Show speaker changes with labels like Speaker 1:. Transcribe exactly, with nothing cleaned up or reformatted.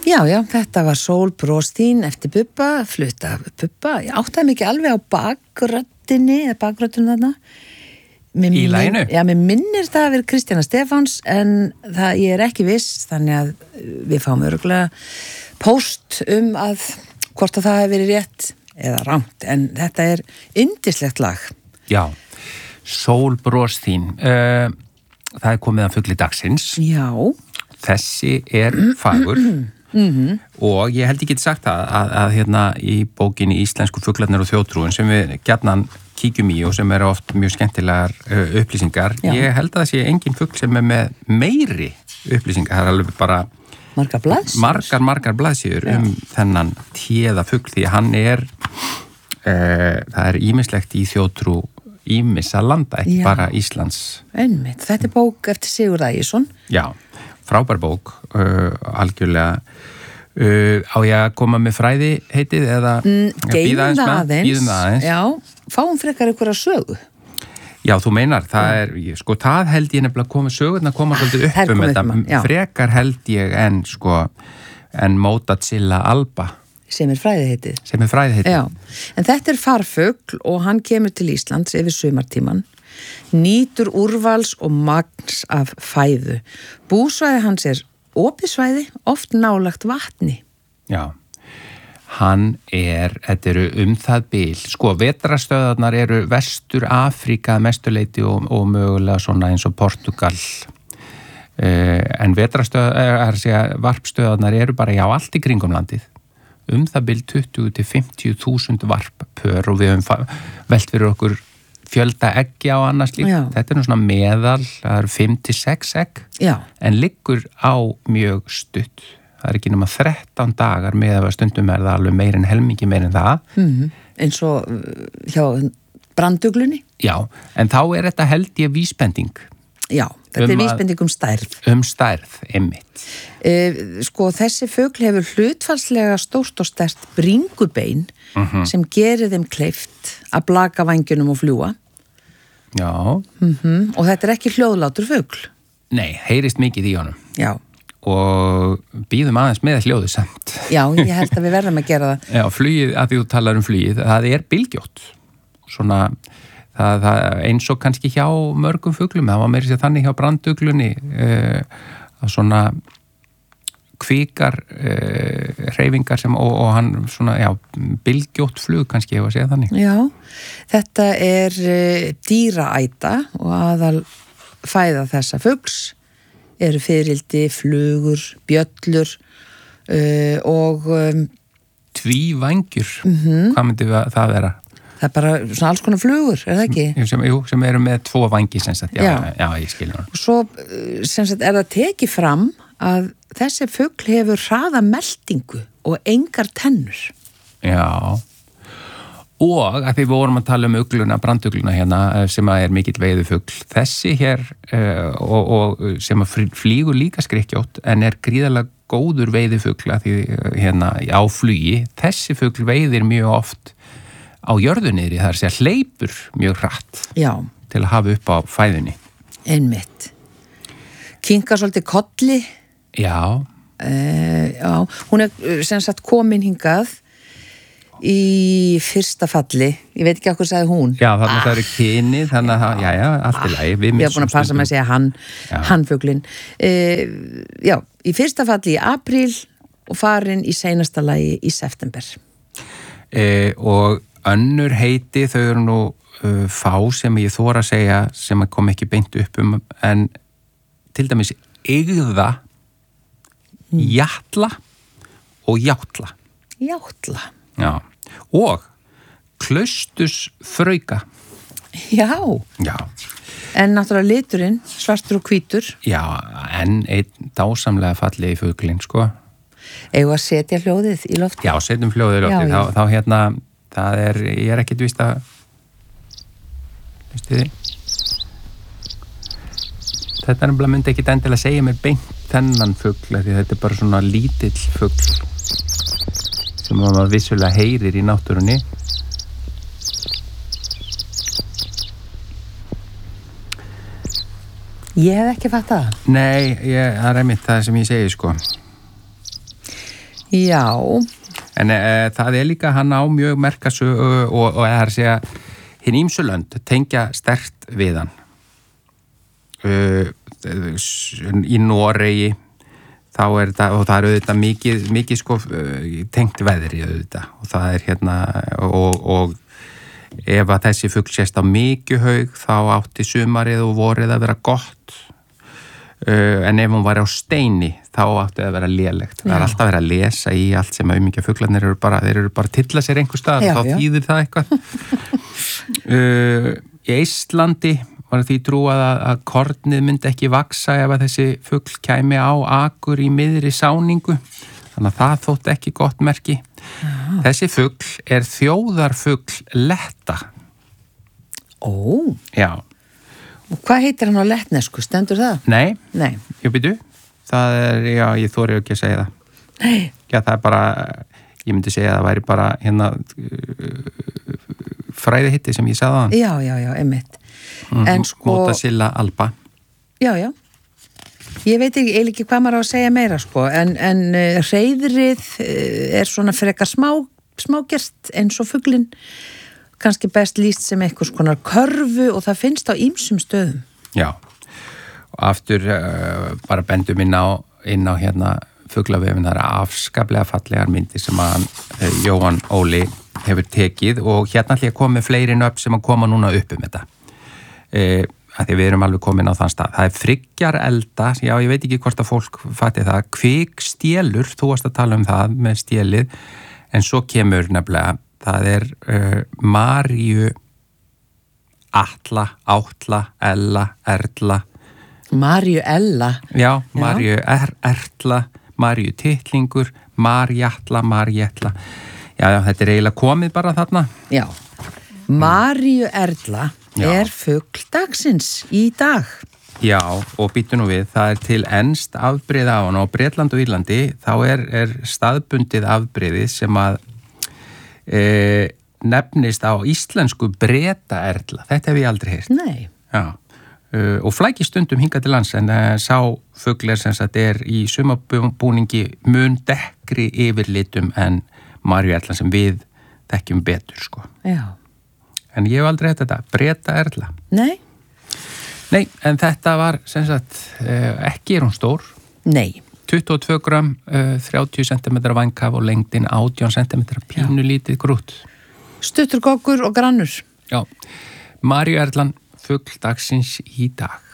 Speaker 1: Já, já, þetta var Sól bros þín eftir Bubba, flutt af Bubba. Ég áttaði mikið alveg á bakröddinni, eða bakröddinu þarna. Mér
Speaker 2: Í laginu?
Speaker 1: Já, mér minnir það að vera Kristjana Stefáns, en það, ég er ekki viss, þannig að við fáum örugglega póst um að hvort að það hefur verið rétt eða rangt, en þetta er yndislegt lag.
Speaker 2: Já, Sól bros þín. Uh, það er komið að fugli dagsins.
Speaker 1: Já.
Speaker 2: Þessi er fagur. Mm-hmm. Og ég held ég geti sagt það að, að hérna í bókinni Íslensku fuglarnir og þjóðtrúin sem við gjarnan kíkjum í og sem eru oft mjög skemmtilegar uh, upplýsingar. Já. Ég held að það sé engin fugl sem er með meiri upplýsingar. Það er alveg bara
Speaker 1: margar blaðsíður,
Speaker 2: margar, margar blaðsíður um þennan téða fugl því að hann er uh, það er ýmislegt í þjóðtrú ýmissa landa, ekki Já. Bara Íslands.
Speaker 1: Einmitt, þetta er bók eftir Sigurð Ægisson.
Speaker 2: Já, frábær bók, uh, algjörlega. Uh, á ég að koma með fræði heitið eða
Speaker 1: mm,
Speaker 2: bíða aðeins með?
Speaker 1: Bíðum aðeins. Já, fáum frekar ykkur að sögu.
Speaker 2: Já, þú meinar, það Já. er, sko, það held ég nefnilega komið sögurna að koma svolítið upp um þetta. Frekar held ég en, sko, en Motacilla alba.
Speaker 1: Sem er fræði heitið.
Speaker 2: Sem er fræði heitið.
Speaker 1: Já, en þetta er farfugl og hann kemur til Íslands yfir sumartíman, nýtur úrvals og magns af fæðu. Búsvæði hans er opið svæði, oft nálagt vatni.
Speaker 2: Já, hann er, þetta eru um það bil, sko, vetrastöðarnar eru Vestur Afríka mestuleiti og, og mögulega svona eins og Portugal. Uh, en vetrastöðar, er, varpstöðarnar eru bara, já, allt í kringum landið. Um það bil tuttugu til fimmtíu þúsund varppör og við höfum velt fyrir okkur fjölda eggja og annars líkt. Já. Þetta er nú svona meðal, það eru fimm til sex egg, Já. En liggur á mjög stutt. Það er ekki nema þrettán dagar með að stundum er það alveg meir en helmingi meir en það.
Speaker 1: Mm-hmm. Eins og hjá branduglunni?
Speaker 2: Já, en þá er þetta held ég vísbending.
Speaker 1: Já, þetta um er vísbending um stærð.
Speaker 2: Um stærð, einmitt.
Speaker 1: Eh, sko, þessi fugl hefur hlutfallslega stórt og sterkt bringubein mm-hmm. sem gerir þeim kleift að blaka vængjunum og fljúa.
Speaker 2: Já.
Speaker 1: Mm-hmm. Og þetta er ekki hljóðlátur fugl.
Speaker 2: Nei, heyrist mikið í honum.
Speaker 1: Já.
Speaker 2: Og býðum aðeins með hljóðu samt.
Speaker 1: Já, ég held að við verðum að gera það.
Speaker 2: Já, flugið, að því þú talar um flugið, það er bylgjótt. Svona... Það, það eins og kannski hjá mörgum fuglum, það var meira sér þannig hjá branduglunni uh, að svona kvikar uh, hreyfingar sem og, og hann svona, já, bylgjótt flug kannski hefur að segja þannig.
Speaker 1: Já, þetta er uh, dýraæta og aðal fæða þessa fugls eru fyririldi, flugur, bjöllur uh, og um,
Speaker 2: tvívængjur,
Speaker 1: mm-hmm.
Speaker 2: hvað myndi það vera?
Speaker 1: Það er bara svona alls konar flugur, er það ekki?
Speaker 2: Sem, jú, sem eru með tvo vangi, sem sagt, já,
Speaker 1: já.
Speaker 2: já, ég skilur það.
Speaker 1: Og svo, sem sagt, er það tekið fram að þessi fugl hefur hraða meltingu og engar tennur.
Speaker 2: Já, og að því við vorum að tala um ugluna, brandugluna hérna, sem er mikill veiðufugl, þessi hér, uh, og, og sem flýgur líka skrykkjótt, en er gríðarlega góður veiðufugl, að því hérna á flugi, þessi fugl veiðir mjög oft á jörðunniðri, það er að segja hleypur mjög hratt
Speaker 1: Já.
Speaker 2: Til að hafa upp á fæðunni.
Speaker 1: Einmitt. Kinkar svolítið kolli.
Speaker 2: Já.
Speaker 1: Uh, já, hún er sem sagt komin hingað í fyrsta falli. Ég veit ekki okkur sagði hún.
Speaker 2: Já, þannig að ah. það eru kyni, þannig að, já, já, allt í lagi. Við
Speaker 1: erum búin að passa með að segja hann, hannfuglin. Uh, já, í fyrsta falli í apríl og farin í seinasta lagi í september.
Speaker 2: Uh, og önnur heiti, þau eru nú uh, fá sem ég þóra að segja sem kom ekki beint upp um, en til dæmis ygða, mm. jatla og játla.
Speaker 1: Játla.
Speaker 2: Já, og klaustusfrauka.
Speaker 1: Já.
Speaker 2: Já.
Speaker 1: En náttúrulega liturinn, svartur og hvítur.
Speaker 2: Já, en einn dásamlega fallegi fuglinn, sko.
Speaker 1: Eða að setja hljóðið í loftið.
Speaker 2: Já, setjum hljóðið í loftið. Þá, þá hérna, það er, ég er ekkit víst að, veistu þið? Þetta er nefnilega myndi ekkit endilega segja mér beint þennan fugl, því þetta er bara svona lítill fugl sem maður vissulega heyrir í náttúrunni.
Speaker 1: Ég hef ekki fattað það.
Speaker 2: Nei, ég, það er einmitt það sem ég segi, sko.
Speaker 1: Já.
Speaker 2: En e, það er líka, hann á mjög merkasögu og, og það er að segja, hinn ýmsu lönd tengja sterkt við hann. Uh, í Noregi þá er þetta, og það er auðvitað mikið, mikið sko tengt veðri auðvitað og það er hérna og, og ef að þessi fugl sést á Mykjuhaug þá átti sumarið og vorið að vera gott uh, en ef hún var á Steini þá átti það að vera lélegt. Það er alltaf að vera að lesa í allt sem auðmikið fuglarnir eru bara, þeir eru bara að tilla sér einhver stað og þá þýðir það eitthvað. uh, í Eistlandi var því trúað að, að kornið myndi ekki vaksa ef að þessi fugl kæmi á akur í miðri sáningu. Þannig að það þótt ekki gott merki. Já. Þessi fugl er þjóðarfugl letta.
Speaker 1: Ó.
Speaker 2: Já.
Speaker 1: Og hvað heitir hann á lettnesku? Stendur það?
Speaker 2: Nei.
Speaker 1: Nei.
Speaker 2: Jú, býtu. Það er, já, ég þori ekki að segja það.
Speaker 1: Nei.
Speaker 2: Já, það er bara, ég myndi segja að það væri bara hérna fræði hitti sem ég sagði það.
Speaker 1: Já, já, já, einmitt.
Speaker 2: Mm,
Speaker 1: en sko
Speaker 2: Motacilla alba.
Speaker 1: Já, já. Ég veit ekki, eiginlega ekki hvað maður á að segja meira sko, en, en uh, hreiðrið uh, er svona frekar smá, smágerst eins og fuglinn, kannski best lýst sem einhvers konar körfu og það finnst á ýmsum stöðum.
Speaker 2: Já, og aftur uh, bara bendum inn á, inn á hérna fuglavefin, það er afskaplega fallegar myndir sem að uh, Jóhann Óli hefur tekið og hérna ætla ég að koma með fleiri nöfn sem að koma núna upp um þetta. Uh, að því við erum alveg komin á þann stað. Það er Friggjarelda, já ég veit ekki hvort að fólk fatti það, kvikstélur, þú varst að tala um það með stélið, en svo kemur nefnilega, það er uh, Maríu Atla, Átla, Ella, Erla.
Speaker 1: Maríu Ella?
Speaker 2: Já, Maríu er, Erla, Maríu Tittlingur, Marjatla, Marjatla. Já, já, þetta er eiginlega komið bara þarna.
Speaker 1: Já, Maríu Erla
Speaker 2: Já.
Speaker 1: er fugl dagsins í dag.
Speaker 2: Já, og býttu nú við, það er til enskt afbrigði á hann og á Bretland og Írlandi þá er, er staðbundið afbrigði sem að e, nefnist á íslensku Bretaerla. Þetta hef ég aldrei heyrt.
Speaker 1: Nei.
Speaker 2: Já, uh, og flæki stundum hingað til lands en uh, sá fugl er sem sagt er í sumarbúningi mun dekkri yfirlitum en Maríuerla sem við þekkjum betur, sko.
Speaker 1: Já.
Speaker 2: En ég hef aldrei þetta, Bretaerla.
Speaker 1: Nei.
Speaker 2: Nei, en þetta var sem sagt uh, ekki er hún stór.
Speaker 1: Nei.
Speaker 2: tuttugu og tvö gramm, uh, þrjátíu sentimetra vængkaf og lengdin átján sentimetra, pínu lítið grút.
Speaker 1: Stuttur goggur og grannur.
Speaker 2: Já, Maríuerlan, fugl dagsins í dag.